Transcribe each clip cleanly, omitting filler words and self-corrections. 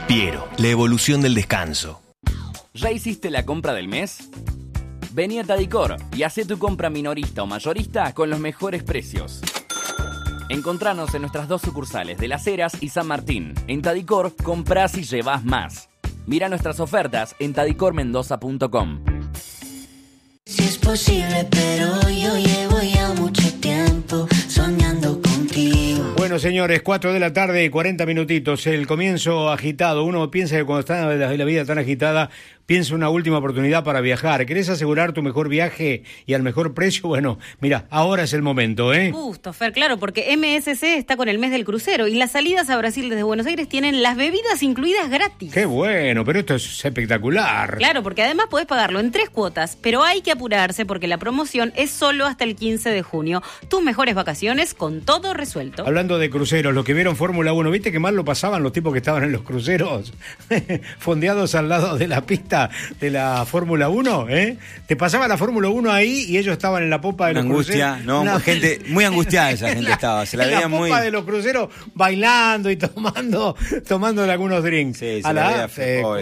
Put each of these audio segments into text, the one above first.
Piero, la evolución del descanso. ¿Ya hiciste la compra del mes? Vení a Tadicor y hacé tu compra minorista o mayorista con los mejores precios. Encontranos en nuestras 2 sucursales de Las Heras y San Martín. En Tadicor, comprás y llevás más. Mira nuestras ofertas en tadicormendoza.com. Si es posible, pero yo llevo ya mucho tiempo soñando contigo. Bueno, señores, 4 de la tarde, 40 minutitos. El comienzo agitado. Uno piensa que cuando está la vida tan agitada, piensa una última oportunidad para viajar. ¿Querés asegurar tu mejor viaje y al mejor precio? Bueno, mira, ahora es el momento, ¿eh? Justo, Fer, claro, porque MSC está con el mes del crucero y las salidas a Brasil desde Buenos Aires tienen las bebidas incluidas gratis. ¡Qué bueno! Pero esto es espectacular. Claro, porque además podés pagarlo en 3 cuotas, pero hay que apurarse porque la promoción es solo hasta el 15 de junio. Tus mejores vacaciones con todo resuelto. Hablando de cruceros, los que vieron Fórmula 1, ¿viste qué mal lo pasaban los tipos que estaban en los cruceros? Fondeados al lado de la pista de la Fórmula 1, ¿eh? Te pasaba la Fórmula 1 ahí y ellos estaban en la popa de los angustia, cruceros. No, gente muy angustiada esa gente estaba. Se la veía muy... En la popa de los cruceros bailando y tomando algunos drinks. Sí, a la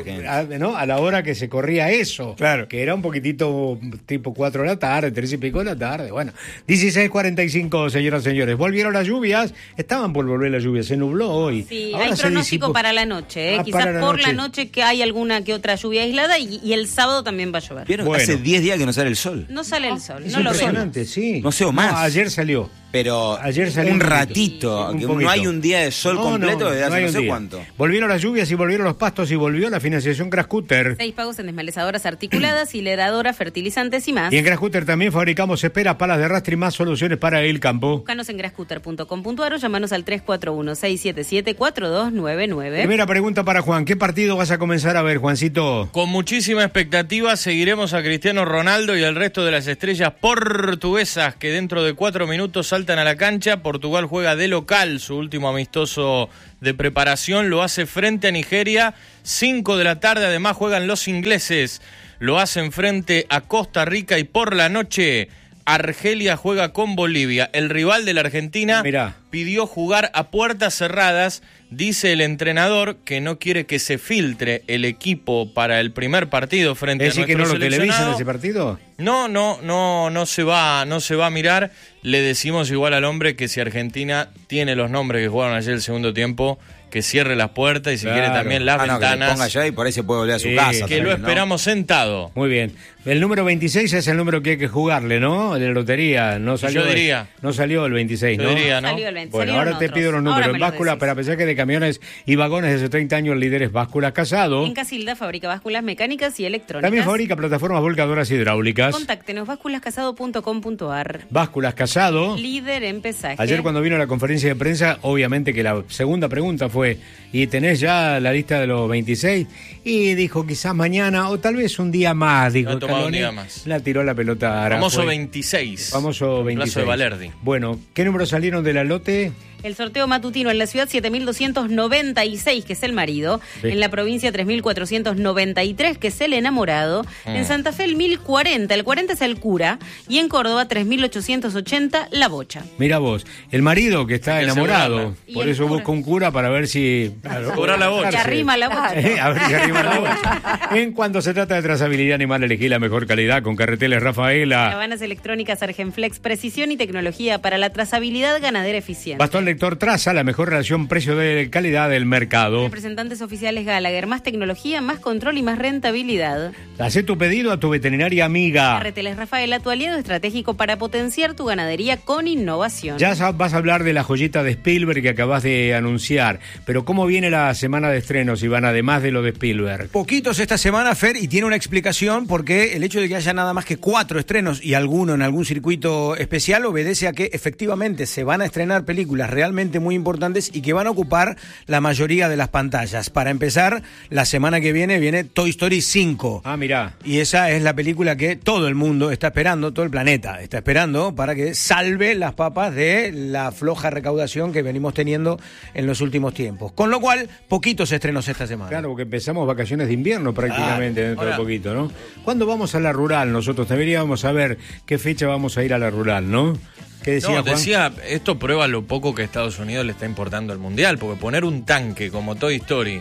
hora que se corría eso. Claro. Que era un poquitito tipo 4 de la tarde, 3 y pico de la tarde. Bueno, 16:45, señoras y señores. Volvieron las lluvias, estaban por volver las lluvias, se nubló hoy. Sí, ahora hay pronóstico para la noche, ¿eh? Quizás por la noche que hay alguna que otra lluvia aislada y el sábado también va a llover. ¿Vieron? Bueno. Hace 10 días que no sale el sol. No sale el sol, es no lo veo. Impresionante, sí. No sé, o más. No, ayer salió. Pero ayer salió un ratito, sí, no hay un día de sol completo desde hace no sé cuánto. Volvieron las lluvias y volvieron los pastos y volvió la financiación Grascutter. 6 pagos en desmalezadoras articuladas, hileradora, fertilizantes y más. Y en Grascutter también fabricamos esperas, palas de arrastre y más soluciones para el campo. Búscanos en grascutter.com.ar o llamanos al 341-677-4299. Primera pregunta para Juan. ¿Qué partido vas a comenzar a ver, Juancito? Con muchísima expectativa seguiremos a Cristiano Ronaldo y al resto de las estrellas portuguesas que dentro de 4 minutos saltan a la cancha. Portugal juega de local su último amistoso de preparación, lo hace frente a Nigeria, 5 de la tarde, además juegan los ingleses, lo hacen frente a Costa Rica y por la noche Argelia juega con Bolivia. El rival de la Argentina pidió jugar a puertas cerradas. Dice el entrenador que no quiere que se filtre el equipo para el primer partido frente a nuestro seleccionado. ¿Es decir que no lo televisan ese partido? No se va a mirar. Le decimos igual al hombre que si Argentina tiene los nombres que jugaron ayer el segundo tiempo, que cierre las puertas y si quiere también las ventanas. Que le ponga allá y por ahí se puede volver a su casa. Que lo esperamos sentado. Muy bien. El número 26 es el número que hay que jugarle, ¿no? De la lotería. No salió, yo diría. No salió el 26, ¿no? Yo diría, ¿no? Salió el 26. Bueno, ahora te pido los números. En báscula, para pesar que de camiones y vagones desde 30 años, el líder es Básculas Casado. En Casilda fabrica básculas mecánicas y electrónicas. También fabrica plataformas volcadoras hidráulicas. Contáctenos, básculascasado.com.ar. Básculas Casado. Líder en pesaje. Ayer cuando vino la conferencia de prensa, obviamente que la segunda pregunta fue, ¿y tenés ya la lista de los 26? Y dijo, quizás mañana o tal vez un día más. Dijo, no tomado un día más. La tiró la pelota. Famoso 26. Famoso 26. Plazo de Valerdi. Bueno, ¿qué números salieron de la lote? El sorteo matutino en la ciudad 7.296, que es el marido. Sí. En la provincia 3.493, que es el enamorado. En Santa Fe el 1.040, el 40 es el cura. Y en Córdoba 3.880, la bocha. Mira vos, el marido que está enamorado. Por eso busca un cura para ver si... Cobra la bocha. Que arrima la bocha. A ver si arrima la bocha. En cuanto se trata de trazabilidad animal, elegí la mejor calidad con Carreteles Rafaela. Cabanas electrónicas Argenflex, precisión y tecnología para la trazabilidad ganadera eficiente. Bastón lector Traza, la mejor relación precio de calidad del mercado. Representantes oficiales Gallagher, más tecnología, más control y más rentabilidad. Hacé tu pedido a tu veterinaria amiga. Carreteles Rafaela, tu aliado estratégico para potenciar tu ganadería con innovación. Ya vas a hablar de la joyita de Spielberg que acabas de anunciar, pero ¿cómo viene la semana de estrenos, Iván, además de lo de Spielberg? Poquitos esta semana, Fer, y tiene una explicación porque el hecho de que haya nada más que 4 estrenos y alguno en algún circuito especial obedece a que efectivamente se van a estrenar películas realmente muy importantes y que van a ocupar la mayoría de las pantallas. Para empezar, la semana que viene Toy Story 5. Ah, mirá. Y esa es la película que todo el mundo está esperando, todo el planeta está esperando para que salve las papas de la floja recaudación que venimos teniendo en los últimos tiempos. Con lo cual, poquitos estrenos esta semana. Claro, porque empezamos vacaciones de invierno prácticamente dentro de poquito, ¿no? ¿Cuándo vamos a la rural nosotros? Deberíamos saber qué fecha vamos a ir a la rural, ¿no? ¿Qué decía, Juan? Esto prueba lo poco que Estados Unidos le está importando al Mundial, porque poner un tanque como Toy Story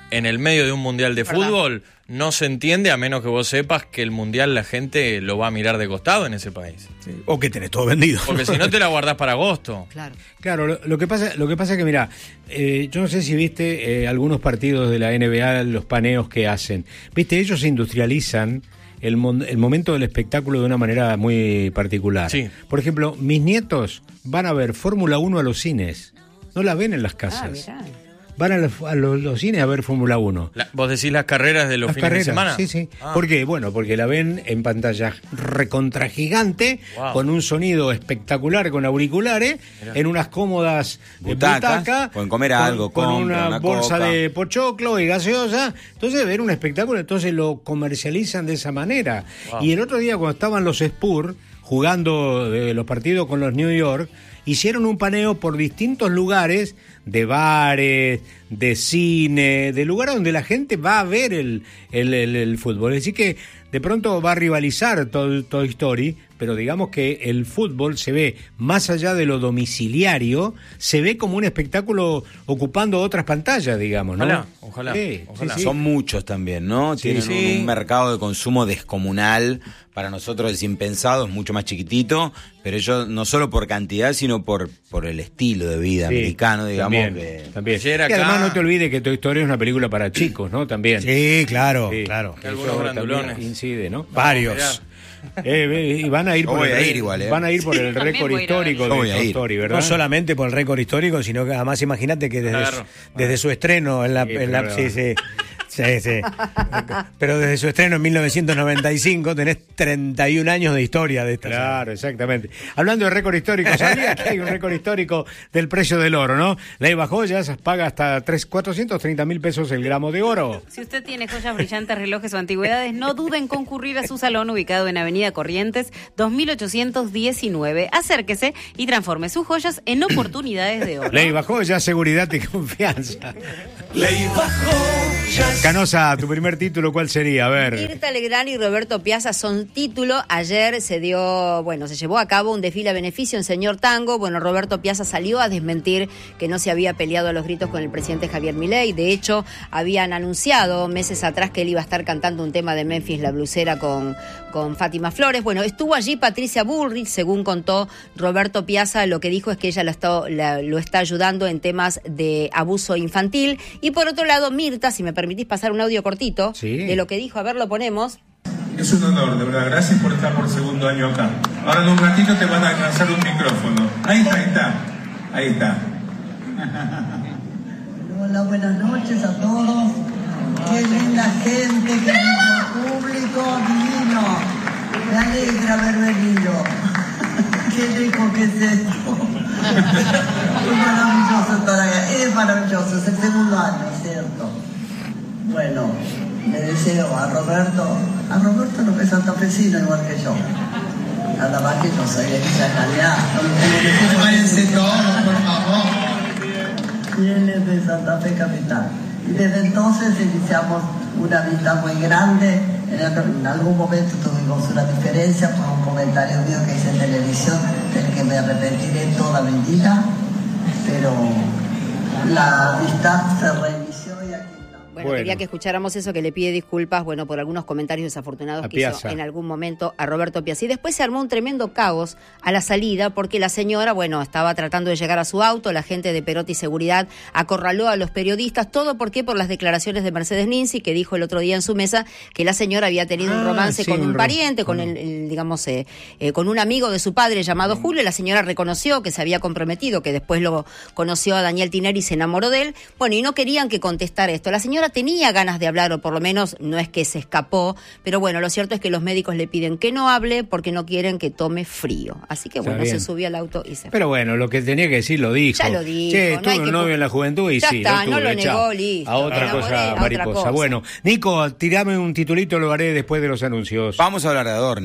en el medio de un mundial de fútbol no se entiende a menos que vos sepas que el mundial la gente lo va a mirar de costado en ese país. Sí. O que tenés todo vendido. Porque si no te la guardás para agosto. Claro, lo que pasa es que, mira, yo no sé si viste algunos partidos de la NBA, los paneos que hacen. Viste, ellos industrializan el momento del espectáculo de una manera muy particular. Sí. Por ejemplo, mis nietos van a ver Fórmula 1 a los cines. No la ven en las casas. Mirá. Van a los cines a ver Fórmula 1. ¿Vos decís las carreras de los fines de semana? Sí. ¿Por qué? Bueno, porque la ven en pantalla recontra gigante, con un sonido espectacular, con auriculares, en unas cómodas butacas. Pueden comer algo, con una bolsa coca. de pochoclo y gaseosa. Entonces, ver un espectáculo, entonces lo comercializan de esa manera. Y el otro día, cuando estaban los Spurs jugando los partidos con los New York, hicieron un paneo por distintos lugares, de bares, de cine, de lugares donde la gente va a ver el fútbol. Es decir que de pronto va a rivalizar Toy Story, pero digamos que el fútbol se ve, más allá de lo domiciliario, se ve como un espectáculo ocupando otras pantallas, digamos, ¿no? Ojalá. Sí. Son muchos también, ¿no? Tienen un mercado de consumo descomunal. Para nosotros es impensado, es mucho más chiquitito, pero ellos no solo por cantidad, sino por el estilo de vida americano, digamos. También. Ayer Y acá- además no te olvides que Toy Story es una película para chicos, ¿no? También. Sí, claro. Que algunos Eso grandulones. también incide, ¿no? Varios. Y van a ir Yo por voy el a ir igual, van a ir por el También récord voy a ir a ver. histórico Yo voy de a Toy ir. Story, ¿verdad? No solamente por el récord histórico, sino que además imagínate que desde su estreno en la... Sí. Pero desde su estreno en 1995 tenés 31 años de historia de esta. Claro, exactamente. Hablando de récord histórico, ¿sabía que hay un récord histórico del precio del oro, no? Leiva Joyas paga hasta 430.000 pesos el gramo de oro. Si usted tiene joyas brillantes, relojes o antigüedades, no dude en concurrir a su salón ubicado en Avenida Corrientes 2819. Acérquese y transforme sus joyas en oportunidades de oro. Leiva Joyas, seguridad y confianza. Canosa, tu primer título, ¿cuál sería? A ver. Mirta Legrand y Roberto Piazza son título. Ayer se llevó a cabo un desfile a beneficio en Señor Tango. Bueno, Roberto Piazza salió a desmentir que no se había peleado a los gritos con el presidente Javier Milei. De hecho, habían anunciado meses atrás que él iba a estar cantando un tema de Memphis, la blusera, con Fátima Flores. Bueno, estuvo allí Patricia Bullrich, según contó Roberto Piazza. Lo que dijo es que ella lo está ayudando en temas de abuso infantil. Y por otro lado, Mirta, si me permitís pasar un audio cortito de lo que dijo, a ver, lo ponemos. Es un honor, de verdad. Gracias por estar por segundo año acá. Ahora en un ratito te van a alcanzar un micrófono. Ahí está. Hola, buenas noches a todos. Qué linda gente, qué lindo público, divino. Me alegra haber venido. Qué rico que es esto. Es maravilloso estar acá. Es maravilloso, es el segundo año, ¿cierto? Bueno, le deseo a Roberto no es santafesino igual que yo. Nada más que yo soy de Villa Galeana. Váyanse todos, por favor. Y él es de Santa Fe Capital. Y desde entonces iniciamos una amistad muy grande. En algún momento tuvimos una diferencia por un comentario mío que hice en televisión, del que me arrepentiré toda mi vida. Pero la amistad se reinició y aquí estamos. Bueno, quería que escucháramos eso, que le pide disculpas, por algunos comentarios desafortunados que hizo en algún momento a Roberto Piazza. Y después se armó un tremendo caos a la salida, porque la señora, estaba tratando de llegar a su auto, la gente de Perotti Seguridad acorraló a los periodistas, todo porque por las declaraciones de Mercedes Ninzi, que dijo el otro día en su mesa que la señora había tenido un romance con un pariente, con con un amigo de su padre llamado Julio. La señora reconoció que se había comprometido, que después lo conoció a Daniel Tineri y se enamoró de él. Y no querían que contestara esto. La señora tenía ganas de hablar, o por lo menos no es que se escapó, pero lo cierto es que los médicos le piden que no hable porque no quieren que tome frío. Así que se subió al auto y se fue. Pero lo que tenía que decir lo dijo. Ya lo dijo. Che, tuve un novio en la juventud y ya sí, está, no lo tuve, negó, listo. A otra cosa, mariposa. Bueno, Nico, tirame un titulito, lo haré después de los anuncios. Vamos a hablar de Adorni.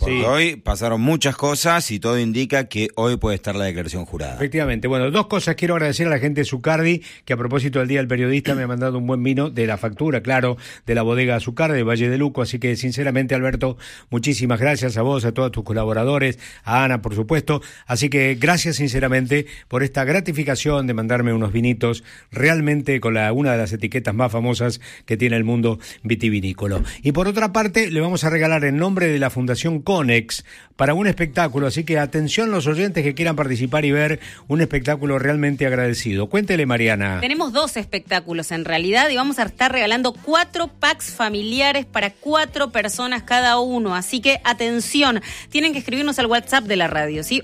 Porque hoy pasaron muchas cosas y todo indica que hoy puede estar la declaración jurada. Efectivamente. Bueno, 2 cosas. Quiero agradecer a la gente de Zucardi, que a propósito del Día del Periodista me ha mandado un buen vino de la factura, claro, de la bodega Zucardi de Valle de Luco. Así que, sinceramente, Alberto, muchísimas gracias a vos, a todos tus colaboradores, a Ana, por supuesto. Así que gracias, sinceramente, por esta gratificación de mandarme unos vinitos realmente con una de las etiquetas más famosas que tiene el mundo vitivinícola. Y por otra parte, le vamos a regalar en nombre de la Fundación Conex para un espectáculo, así que atención los oyentes que quieran participar y ver un espectáculo realmente agradecido. Cuéntele, Mariana. Tenemos 2 espectáculos en realidad y vamos a estar regalando 4 packs familiares para 4 personas cada uno, así que atención, tienen que escribirnos al WhatsApp de la radio, ¿sí?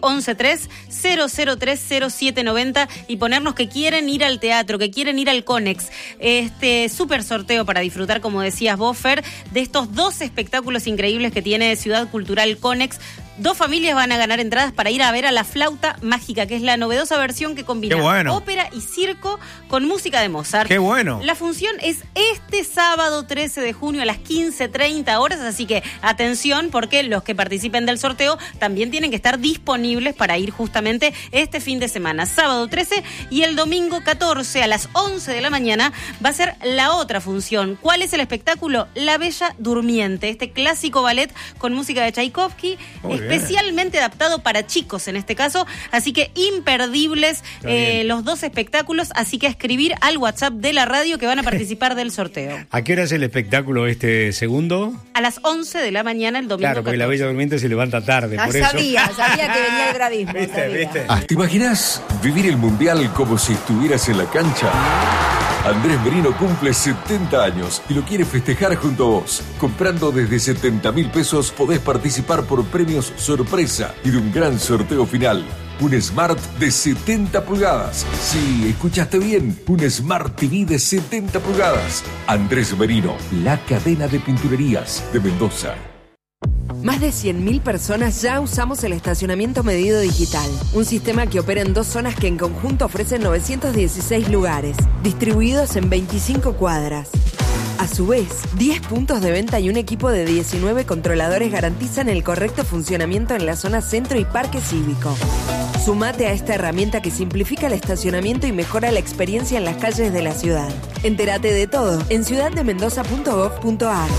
1130030790 y ponernos que quieren ir al teatro, que quieren ir al Conex. Súper sorteo para disfrutar, como decías vos, Fer, de estos 2 espectáculos increíbles que tiene Ciudad Cultural Conex. 2 familias van a ganar entradas para ir a ver a La Flauta Mágica, que es la novedosa versión que combina ópera y circo con música de Mozart. ¡Qué bueno! La función es este sábado 13 de junio a las 15:30 horas, así que atención porque los que participen del sorteo también tienen que estar disponibles para ir justamente este fin de semana, sábado 13 y el domingo 14 a las 11 de la mañana va a ser la otra función. ¿Cuál es el espectáculo? La Bella Durmiente, este clásico ballet con música de Tchaikovsky, especialmente adaptado para chicos en este caso, así que imperdibles los 2 espectáculos, así que a escribir al WhatsApp de la radio que van a participar del sorteo. ¿A qué hora es el espectáculo segundo? A las 11 de la mañana el domingo. Claro, porque 14. La Bella Durmiente se levanta tarde, por sabía eso. Sabía que venía el gravismo. ¿Viste? ¿Te imaginas vivir el Mundial como si estuvieras en la cancha? Andrés Merino cumple 70 años y lo quiere festejar junto a vos. Comprando desde 70.000 pesos podés participar por premios sorpresa y de un gran sorteo final. Un Smart de 70 pulgadas. Sí, escuchaste bien. Un Smart TV de 70 pulgadas. Andrés Merino, la cadena de pinturerías de Mendoza. Más de 100.000 personas ya usamos el estacionamiento medido digital, un sistema que opera en 2 zonas que en conjunto ofrecen 916 lugares, distribuidos en 25 cuadras. A su vez, 10 puntos de venta y un equipo de 19 controladores garantizan el correcto funcionamiento en la zona centro y parque cívico. Sumate a esta herramienta que simplifica el estacionamiento y mejora la experiencia en las calles de la ciudad. Entérate de todo en ciudaddemendoza.gov.ar.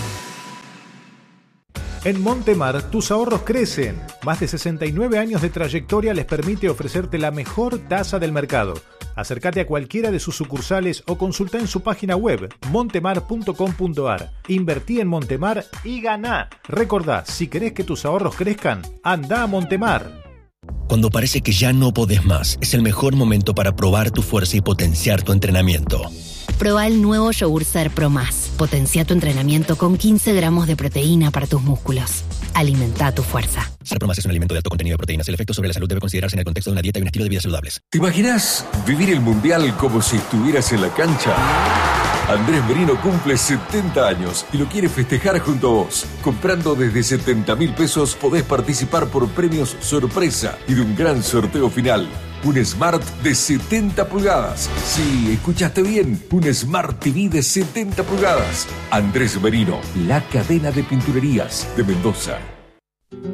En Montemar, tus ahorros crecen. Más de 69 años de trayectoria les permite ofrecerte la mejor tasa del mercado. Acércate a cualquiera de sus sucursales o consulta en su página web montemar.com.ar. Invertí en Montemar y ganá. Recordá, si querés que tus ahorros crezcan, anda a Montemar. Cuando parece que ya no podés más, es el mejor momento para probar tu fuerza y potenciar tu entrenamiento. Proba el nuevo yogur Ser Pro Más. Potencia tu entrenamiento con 15 gramos de proteína para tus músculos. Alimenta tu fuerza. Ser Pro Más es un alimento de alto contenido de proteínas. El efecto sobre la salud debe considerarse en el contexto de una dieta y un estilo de vida saludables. ¿Te imaginas vivir el Mundial como si estuvieras en la cancha? Andrés Merino cumple 70 años y lo quiere festejar junto a vos. Comprando desde 70.000 pesos podés participar por premios sorpresa y de un gran sorteo final. Un Smart de 70 pulgadas. Sí, escuchaste bien. Un Smart TV de 70 pulgadas. Andrés Merino, la cadena de pinturerías de Mendoza.